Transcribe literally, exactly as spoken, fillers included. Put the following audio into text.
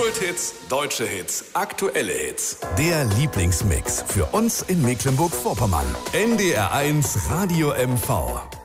Kulthits, deutsche Hits, aktuelle Hits. Der Lieblingsmix für uns in Mecklenburg-Vorpommern. N D R eins Radio M V.